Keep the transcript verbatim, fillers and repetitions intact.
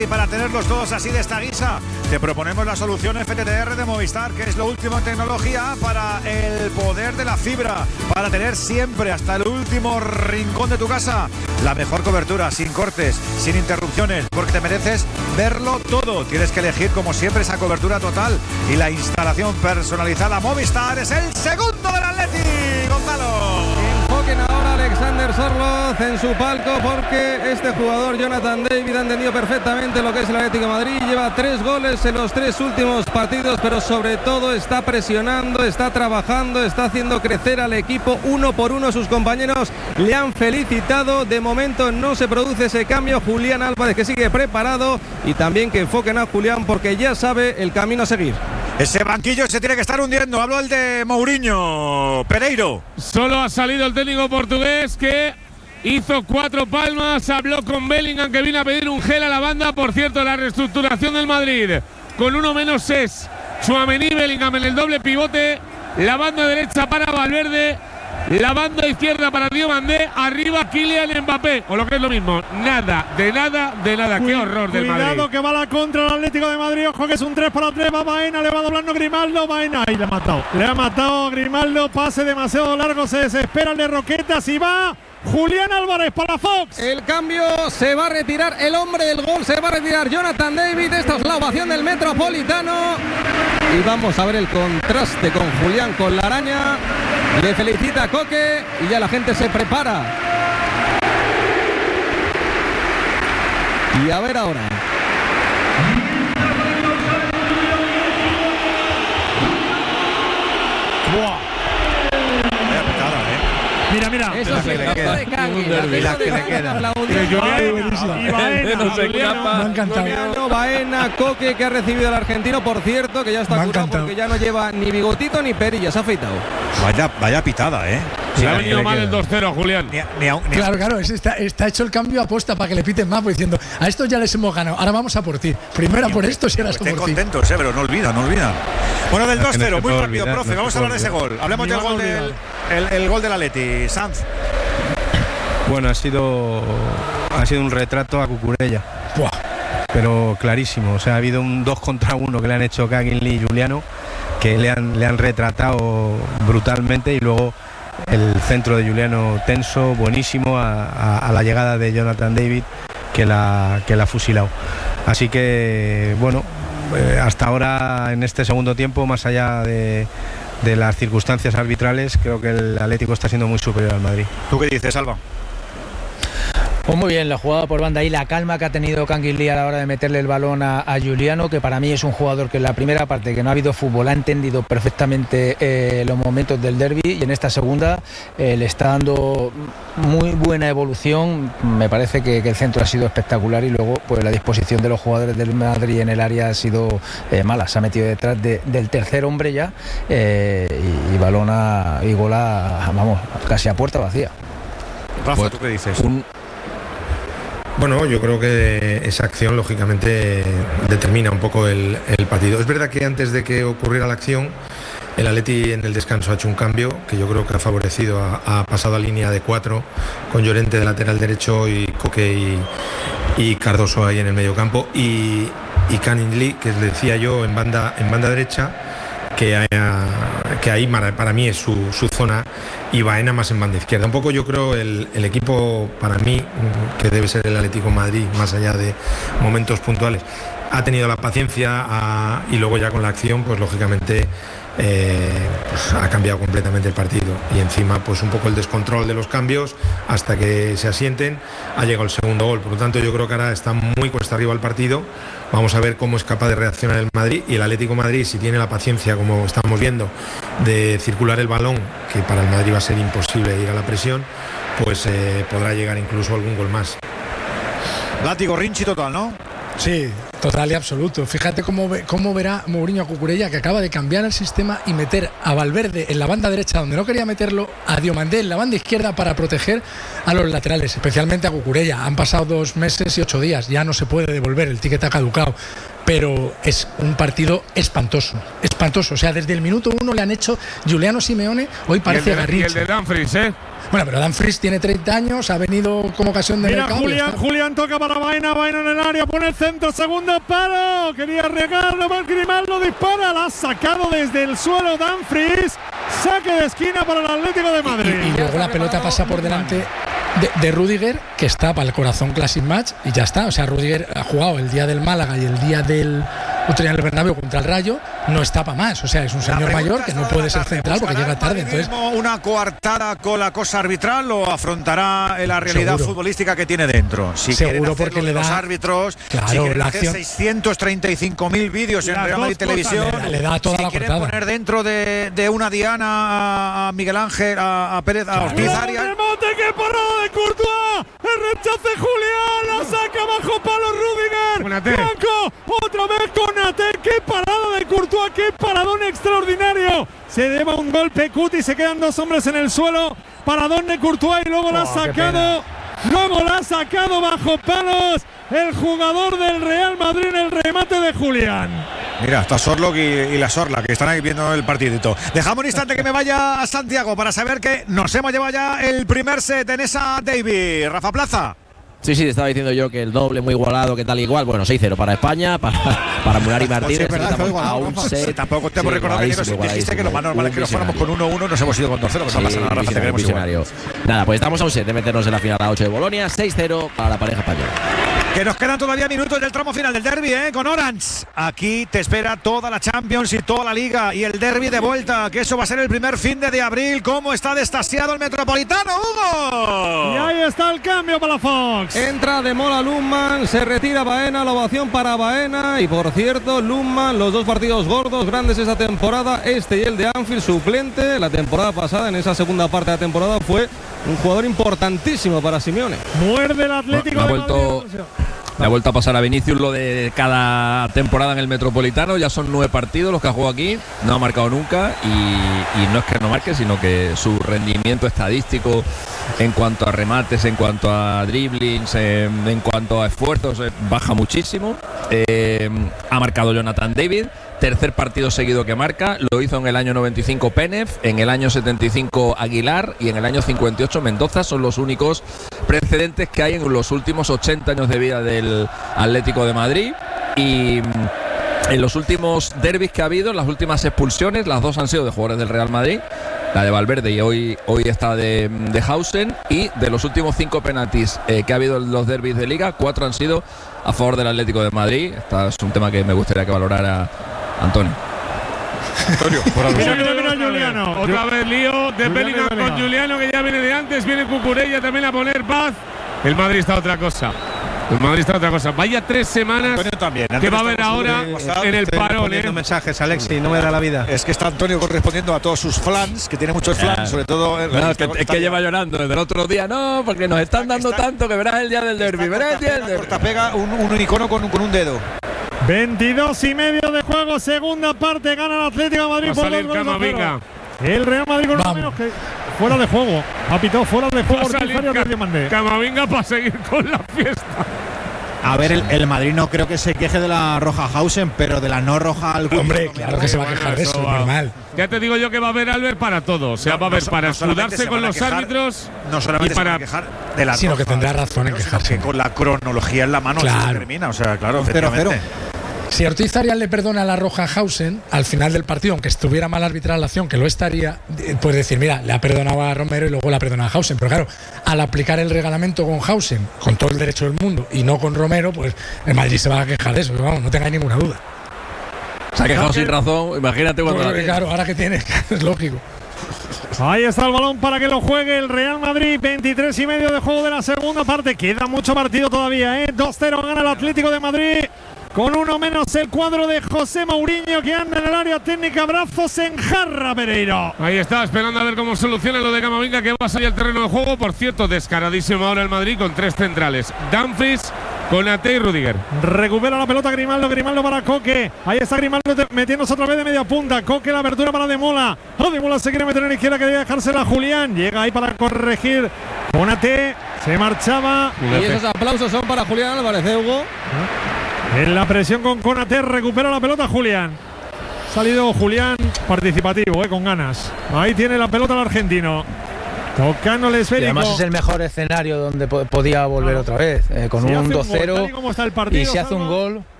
Y para tenerlos todos así de esta guisa, te proponemos la solución F T T R de Movistar, que es lo último en tecnología para el poder de la fibra, para tener siempre hasta el último rincón de tu casa la mejor cobertura, sin cortes, sin interrupciones, porque te mereces verlo todo. Tienes que elegir como siempre esa cobertura total y la instalación personalizada. Movistar es el segundo del Atleti, Gonzalo. Enfoquen ahora a Alexander Sorloz en su palco, porque este jugador, Jonathan David, ha entendido perfectamente lo que es el Atlético de Madrid. Lleva tres goles en los tres últimos partidos, pero sobre todo está presionando, está trabajando, está haciendo crecer al equipo uno por uno. Sus compañeros le han felicitado. De momento no se produce ese cambio. Julián Álvarez, que sigue preparado, y también que enfoquen a Julián, porque ya sabe el camino a seguir. Ese banquillo se tiene que estar hundiendo. Habló el de Mourinho. Pereiro. Solo ha salido el técnico portugués, que hizo cuatro palmas. Habló con Bellingham, que vino a pedir un gel a la banda. Por cierto, la reestructuración del Madrid con uno menos es Tchouaméni, Bellingham en el doble pivote. La banda derecha para Valverde, la banda izquierda para Diomandé, arriba Kylian Mbappé, o lo que es lo mismo, nada, de nada, de nada. Qué horror del Madrid. Cuidado que va la contra el Atlético de Madrid. Ojo que es un tres para tres. Va Baena, le va doblando Grimaldo. Baena, ahí le ha matado. Le ha matado a Grimaldo. Pase demasiado largo, se desespera el de Roquetas y va Julián Álvarez para Fox. El cambio, se va a retirar el hombre del gol, se va a retirar Jonathan David. Esta es la ovación del Metropolitano. Y vamos a ver el contraste con Julián, con la araña. Le felicita a Coque y ya la gente se prepara. Y a ver ahora. ¡Buah! Mira, mira. Eso sí, la que le queda. La que le queda. Me ha encantado. Baena, Coque, que ha recibido al argentino, por cierto, que ya está curado porque ya no lleva ni bigotito ni perilla, se ha afeitado. Vaya, vaya pitada, ¿eh? Se ha venido mal el dos cero, Julián. Ni, ni a, ni claro, claro, está, está hecho el cambio aposta para que le piten más, pues diciendo, a estos ya les hemos ganado, ahora vamos a por ti. Primero a por estos y ahora estén por ti. contentos, eh, pero no olvida, no olvida. Bueno, del dos cero, muy rápido, olvidar, profe, no vamos a hablar de ese gol. Hablemos del gol del el, el gol del Atleti, Sanz. Bueno, ha sido ha sido un retrato a Cucurella. Buah. Pero clarísimo, o sea, ha habido un dos contra uno que le han hecho Cagginley y Juliano, que le han, le han retratado brutalmente, y luego el centro de Juliano tenso, buenísimo, a, a, a la llegada de Jonathan David, que la, que la ha fusilado. Así que, bueno, eh, hasta ahora en este segundo tiempo, más allá de, de las circunstancias arbitrales, creo que el Atlético está siendo muy superior al Madrid. ¿Tú qué dices, Alba? Pues muy bien, la jugada por banda y la calma que ha tenido Cagginley a la hora de meterle el balón a, a Juliano, que para mí es un jugador que en la primera parte, que no ha habido fútbol, ha entendido perfectamente eh, los momentos del derbi, y en esta segunda eh, le está dando muy buena evolución. Me parece que, que el centro ha sido espectacular, y luego pues la disposición de los jugadores del Madrid en el área ha sido eh, mala. Se ha metido detrás de, del tercer hombre ya, eh, y, y balón a, y gol a, vamos, casi a puerta vacía. Rafa, ¿tú qué dices? Un... Bueno, yo creo que esa acción lógicamente determina un poco el, el partido. Es verdad que antes de que ocurriera la acción, el Atleti en el descanso ha hecho un cambio que yo creo que ha favorecido, ha, ha pasado a línea de cuatro con Llorente de lateral derecho y Coque y, y Cardoso ahí en el medio campo, y, y Cagginley, que les decía yo, en banda, en banda derecha, que, haya, que ahí para, para mí es su, su zona, y Baena más en banda izquierda. Un poco yo creo el, el equipo, para mí, que debe ser el Atlético de Madrid, más allá de momentos puntuales, ha tenido la paciencia a, y luego ya con la acción, pues lógicamente eh, pues ha cambiado completamente el partido, y encima pues un poco el descontrol de los cambios hasta que se asienten, ha llegado el segundo gol. Por lo tanto, yo creo que ahora está muy cuesta arriba el partido. Vamos a ver cómo es capaz de reaccionar el Madrid, y el Atlético de Madrid, si tiene la paciencia, como estamos viendo, de circular el balón, que para el Madrid va a ser imposible ir a la presión, pues eh, podrá llegar incluso algún gol más. Látigo Rinchi total, ¿no? Sí, total y absoluto. Fíjate cómo, ve, cómo verá Mourinho a Cucurella, que acaba de cambiar el sistema y meter a Valverde en la banda derecha donde no quería meterlo, a Diomandé en la banda izquierda para proteger a los laterales, especialmente a Cucurella. Han pasado dos meses y ocho días, ya no se puede devolver, el ticket ha caducado. Pero es un partido espantoso, espantoso. O sea, desde el minuto uno le han hecho Giuliano Simeone, hoy parece y el de, Garrincha. Y el de Dumfries, ¿eh? Bueno, pero Dumfries tiene treinta años, ha venido como ocasión de Mira, mercado. Julián, Julián toca para Baena, Baena en el área, pone el centro, segundo paro. Quería regarlo, va Grimaldo, dispara, la ha sacado desde el suelo Dumfries. Saque de esquina para el Atlético de Madrid. Y, y luego la pelota pasa por delante de, de Rüdiger, que está para el Corazón Classic Match, y ya está. O sea, Rüdiger ha jugado el día del Málaga y el día del otro día en el Bernabéu contra el Rayo, no está para más. O sea, es un señor mayor que no puede ser central porque llega tarde. Entonces, ¿una coartada con la cosa arbitral o afrontará la realidad seguro. futbolística que tiene dentro? Si seguro, porque le da los árbitros, claro, si quieren la hacer acción, seiscientos treinta y cinco mil vídeos en Real Madrid Televisión, le da, le da toda si la quieren cortada. poner dentro de, de una diana a Miguel Ángel, a, a Pérez, a Ortiz Arias. ¡Remate que parada de Courtois! ¡El rechace Julián! ¡La saca bajo palo Rüdiger! ¡Blanco! ¡Otra vez Konaté! ¡Qué parada de Courtois! ¡Qué paradón extraordinario! Se lleva un golpe Cuti, se quedan dos hombres en el suelo. Paradón de Courtois y luego oh, la ha sacado. Luego la ha sacado bajo palos el jugador del Real Madrid en el remate de Julián. Mira, está Sorlock y, y la Sorla, que están ahí viendo el partidito. Dejamos un instante que me vaya a Santiago para saber que nos hemos llevado ya el primer set en esa Davy. Rafa Plaza. Sí, sí, te estaba diciendo yo que el doble muy igualado, que tal igual. Bueno, seis cero para España, para, para Munari Martínez. Pues sí, verdad, igual, a un set. Tampoco te hemos sí, recordado que dijiste que lo más normal es que nos fuéramos con uno uno, nos hemos ido con dos cero, que sí, no pasa nada, Rafa, te queremos igual. Nada, pues estamos a un set de meternos en la final a ocho de Bolonia, seis cero para la pareja española. Que nos quedan todavía minutos del tramo final del derbi, ¿eh? Con Orange. Aquí te espera toda la Champions y toda la Liga y el derbi de vuelta, que eso va a ser el primer fin de, de abril. ¿Cómo está destasiado el Metropolitano, Hugo? Y ahí está el cambio para Fox. Entra de Mola Lundman, se retira Baena, la ovación para Baena. Y por cierto, Lundman, los dos partidos gordos, grandes esta temporada, este y el de Anfield, suplente. La temporada pasada, en esa segunda parte de la temporada, fue un jugador importantísimo para Simeone. Muerde el Atlético bueno, de vuelto, Madrid. Le ha vuelto a pasar a Vinicius lo de cada temporada en el Metropolitano. Ya son nueve partidos los que ha jugado aquí, no ha marcado nunca y, y no es que no marque, sino que su rendimiento estadístico en cuanto a remates, en cuanto a driblings, eh, en cuanto a esfuerzos, eh, baja muchísimo. Eh, ha marcado Jonathan David, tercer partido seguido que marca. Lo hizo en el año noventa y cinco Penef, en el año setenta y cinco Aguilar y en el año cincuenta y ocho Mendoza. Son los únicos precedentes que hay en los últimos ochenta años de vida del Atlético de Madrid. Y en los últimos derbis que ha habido, las últimas expulsiones, las dos han sido de jugadores del Real Madrid, la de Valverde y hoy, hoy está de, de Hausen. Y de los últimos cinco penaltis eh, que ha habido en los derbis de Liga, cuatro han sido a favor del Atlético de Madrid. Este es un tema que me gustaría que valorara Antonio. Antonio, por algo. Mira, mira, mira, Juliano. Otra vez lío de Bellingham con Juliano, que ya viene de antes. Viene Cucurella también a poner paz. El Madrid está otra cosa. El Madrid está otra cosa. Vaya tres semanas Antonio también. que va a haber ahora en el parón. ¿eh? mensajes, Alexi, no me da la vida. Es que está Antonio correspondiendo a todos sus flans, que tiene muchos flans, sobre todo. No, es que, es que lleva llorando desde el otro día. No, porque nos están dando está, tanto que verás el día del derbi. Verás el día del derbi. Cortapega, un, un icono con, con un dedo. veintidós y medio de juego, segunda parte, gana el Atlético de Madrid va por a salir dos goles a cero. Camavinga. El Real Madrid con uno menos que fuera de juego. Ha pitado fuera de juego. Va a salir Camavinga para seguir con la fiesta. A ver, el, el Madrid no creo que se queje de la roja Hausen, pero de la no roja al Hombre, claro que se va a quejar de eso, normal. Ya te digo yo que va a haber Albert para todo. O sea, no, va a haber no, para no escudarse con los quejar, árbitros. No solamente y para se quejar de la sino roja, que tendrá razón en quejarse. Que con la cronología en la mano claro. se termina. O sea, claro, efectivamente. Si Ortiz Arias le perdona la roja a Hausen al final del partido, aunque estuviera mal arbitrada la acción, que lo estaría, puede decir, mira, le ha perdonado a Romero y luego le ha perdonado a Hausen. Pero claro, al aplicar el reglamento con Hausen, con todo el derecho del mundo, y no con Romero, pues el Madrid se va a quejar de eso. Pero vamos, no tengáis ninguna duda. Se ha quejado sin razón, imagínate cuando pues, la claro, ahora que tiene, es lógico. Ahí está el balón para que lo juegue el Real Madrid. veintitrés y medio de juego de la segunda parte. Queda mucho partido todavía, ¿eh? dos cero gana el Atlético de Madrid. Con uno menos el cuadro de José Mourinho, que anda en el área técnica. Brazos en jarra, Pereiro. Ahí está, esperando a ver cómo soluciona lo de Camavinga, que va a salir al terreno de juego. Por cierto, descaradísimo ahora el Madrid con tres centrales: Dumfries, Konaté y Rüdiger. Recupera la pelota Grimaldo, Grimaldo para Coque. Ahí está Grimaldo metiéndose otra vez de media punta. Coque, la abertura para Demola. Oh, Demola se quiere meter en la izquierda, quería dejársela a Julián. Llega ahí para corregir. Konaté se marchaba. Y esos aplausos son para Julián Álvarez, ¿eh, Hugo? En la presión con Konaté, recupera la pelota Julián. Salido Julián participativo, eh, con ganas. Ahí tiene la pelota el argentino. Tocando el Y esférico. además es el mejor escenario donde po- podía volver Claro. otra vez, eh, con Si un hace un dos gol, cero. tal y como está el partido, Y si hace Salva, un gol,